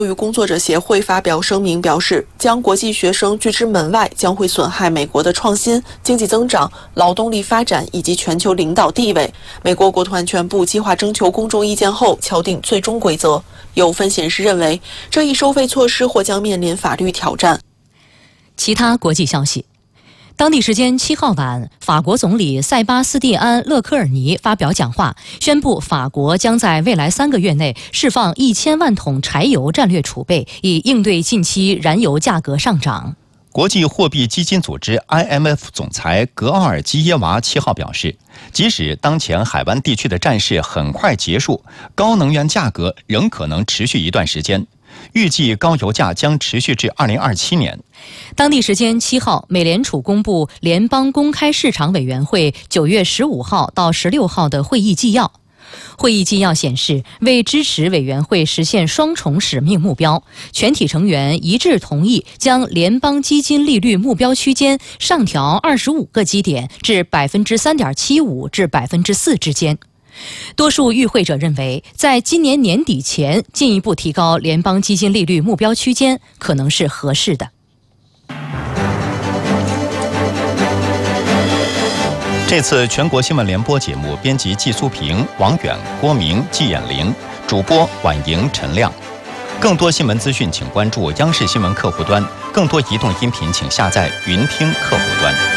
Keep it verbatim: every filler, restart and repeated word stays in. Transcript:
育工作者协会发表声明表示，将国际学生拒之门外将会损害美国的创新、经济增长、劳动力发展以及全球领导地位。美国国土安全部计划征求公众意见后敲定最终规则。有分析人士认为，这一收费措施或将面临法律挑战。 其他国际消息。当地时间七号晚，法国总理塞巴斯蒂安·勒科尔尼发表讲话，宣布法国将在未来三个月内释放一千万桶柴油战略储备，以应对近期燃油价格上涨。 国际货币基金组织 I M F 总裁格奥尔基耶娃七号表示，即使当前海湾地区的战事很快结束，高能源价格仍可能持续一段时间。预计高油价将持续至二零二七年。 当地时间七号，美联储公布联邦公开市场委员会九月十五号到十六号的会议纪要。会议纪要显示，为支持委员会实现双重使命目标，全体成员一致同意将联邦基金利率目标区间上调二十五个基点至百分之三点七五至百分之四之间。多数与会者认为，在今年年底前进一步提高联邦基金利率目标区间可能是合适的。 这次全国新闻联播节目编辑季苏平、王远、郭明、季衍玲，主播婉莹、陈亮。更多新闻资讯请关注央视新闻客户端，更多移动音频请下载云听客户端。